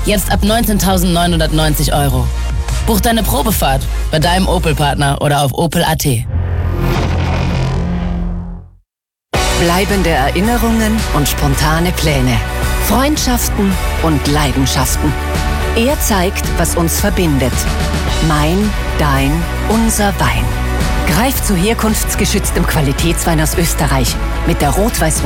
Jetzt ab 19.990 €. Buch deine Probefahrt bei deinem Opel-Partner oder auf opel.at. Bleibende Erinnerungen und spontane Pläne. Freundschaften und Leidenschaften. Er zeigt, was uns verbindet. Mein, dein, unser Wein. Greif zu herkunftsgeschütztem Qualitätswein aus Österreich mit der rot-weiß-roten